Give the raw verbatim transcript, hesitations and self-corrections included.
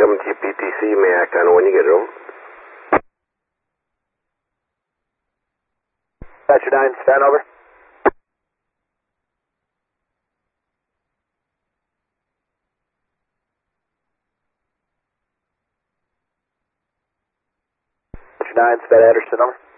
from G P T C, may I can when you get home? Dispatcher nine, stand over. Dispatcher nine, Sven Anderson, over.